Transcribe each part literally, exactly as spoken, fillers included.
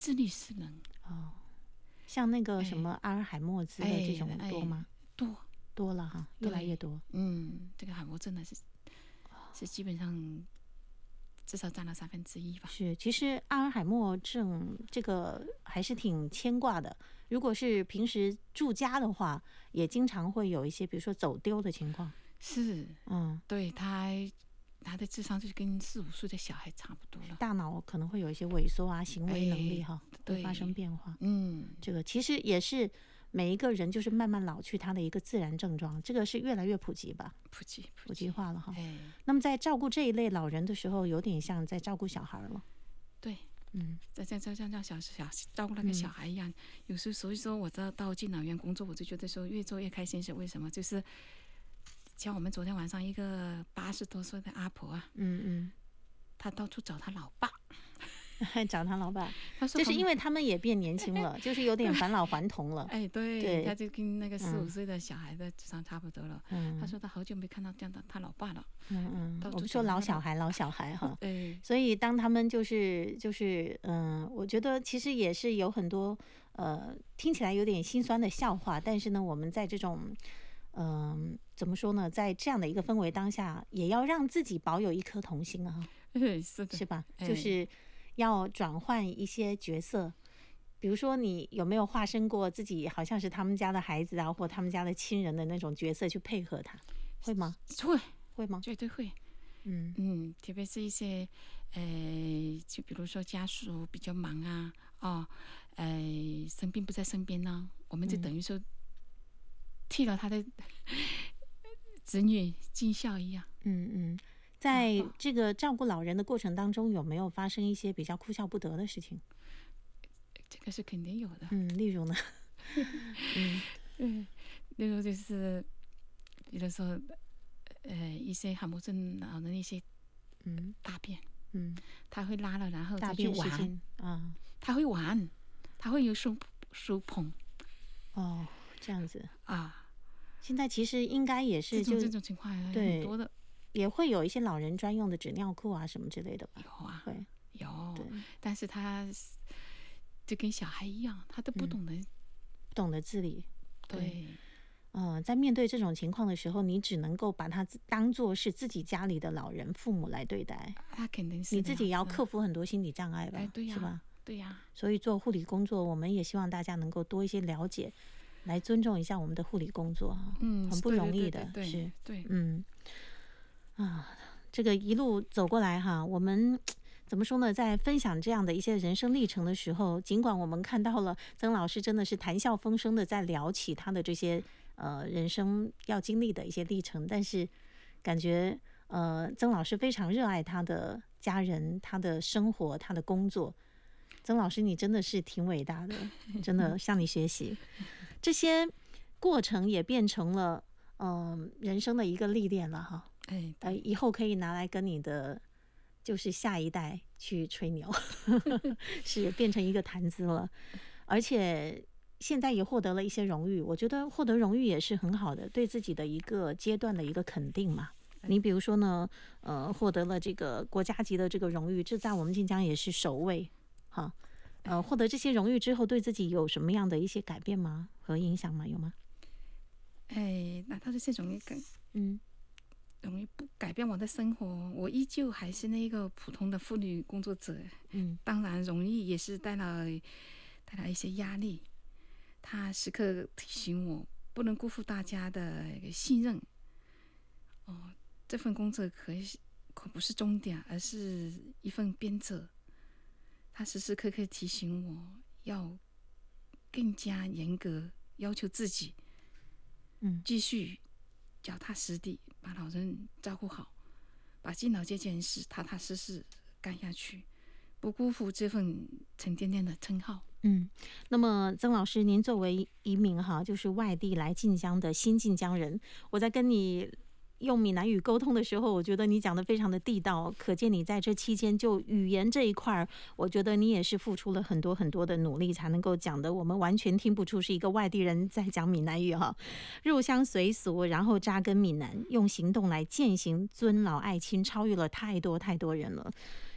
自律失能哦。像那个什么阿尔海默兹的这种多吗？ 哎哎、多多了哈，越来越多。 嗯，这个海默症呢是是基本上至少占了三分之一吧。 是，其实阿尔海默症这个还是挺牵挂的。如果是平时住家的话，也经常会有一些，比如说走丢的情况。 是， 嗯， 对他他的智商就是跟四五岁的小孩差不多了， 大脑可能会有一些萎缩啊，行为能力哈、哎、会发生变化。 嗯， 这个其实也是每一个人就是慢慢老去他的一个自然症状，这个是越来越普及吧， 普及普及, 普及化了哈。 哎， 那么在照顾这一类老人的时候，有点像在照顾小孩了。 对， 嗯， 在在在像小小照顾那个小孩一样，嗯、有时所以说我到到敬老院工作，我就觉得说越做越开心，是为什么？就是像我们昨天晚上一个八十多岁的阿婆啊， 嗯嗯， 她到处找她老爸。 找他老爸， 他说就是因为他们也变年轻了，就是有点返老还童了。 哎，对， 对， 他就跟那个四五岁的小孩的智商差不多了。 嗯， 他说他好久没看到这样的他老爸了。 嗯嗯，我们说老小孩，老小孩哈。 对， 所以当他们就是就是嗯，我觉得其实也是有很多呃听起来有点心酸的笑话，但是呢，我们在这种嗯、呃、怎么说呢，在这样的一个氛围当下，也要让自己保有一颗童心啊。 对，是的， 是吧？就是要转换一些角色，比如说你有没有化身过自己好像是他们家的孩子啊，或他们家的亲人的那种角色去配合他，会吗？ 会， 会吗？ 绝对会。 嗯嗯，特别是一些呃，就比如说家属比较忙啊，哦，呃，生病不在身边呢、啊，我们就等于说替了他的子女尽孝一样。 嗯嗯。在这个照顾老人的过程当中，有没有发生一些比较哭笑不得的事情？ 这个是肯定有的。 嗯，例如呢？ 嗯嗯，例如就是比如说呃一些海默症老人的一些嗯大便，嗯，他会拉了，然后再去玩啊，他会玩，他会有手手捧。 哦，这样子啊。 现在其实应该也是就这种这种情况很多的。 也会有一些老人专用的纸尿裤啊什么之类的吧？ 有啊， 会有，但是他就跟小孩一样，他都不懂得、嗯、 不懂得自理。 对， 嗯、呃，在面对这种情况的时候，你只能够把他当作是自己家里的老人、父母来对待。 他肯定是你自己也要克服很多心理障碍吧？ 哎，对呀， 是吧？ 对呀。 所以做护理工作，我们也希望大家能够多一些了解，来尊重一下我们的护理工作啊，嗯，很不容易的， 对对对对是， 对， 嗯。啊，这个一路走过来哈，我们怎么说呢？在分享这样的一些人生历程的时候，尽管我们看到了曾老师真的是谈笑风生的在聊起他的这些呃人生要经历的一些历程，但是感觉呃曾老师非常热爱他的家人、他的生活、他的工作。曾老师，你真的是挺伟大的，真的向你学习。这些过程也变成了嗯、呃、人生的一个历练了哈。 哎， 呃，以后可以拿来跟你的就是下一代去吹牛，是变成一个谈资了。而且现在也获得了一些荣誉，我觉得获得荣誉也是很好的，对自己的一个阶段的一个肯定嘛。你比如说呢，呃，获得了这个国家级的这个荣誉，这在我们晋江也是首位哈。呃，获得这些荣誉之后，对自己有什么样的一些改变吗？和影响吗？有吗？ 哎，那它是这种一个嗯。 容易不改变我的生活，我依旧还是那个普通的妇女工作者。 嗯， 当然容易也是带来带来一些压力。他时刻提醒我不能辜负大家的一个信任。哦，这份工作可可不是终点，而是一份鞭策。他时时刻刻提醒我要更加严格要求自己， 嗯， 继续脚踏实地把老人照顾好，把敬老这件事踏踏实实干下去，不辜负这份沉甸甸的称号。 嗯，那么曾老师，您作为一名哈，就是外地来晋江的新晋江人，我在跟你用闽南语沟通的时候，我觉得你讲的非常的地道，可见你在这期间就语言这一块，我觉得你也是付出了很多很多的努力，才能够讲的我们完全听不出是一个外地人在讲闽南语哈。入乡随俗，然后扎根闽南，用行动来践行尊老爱亲，超越了太多太多人了。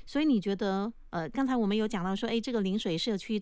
所以你觉得，呃，刚才我们有讲到说，哎，这个临水社区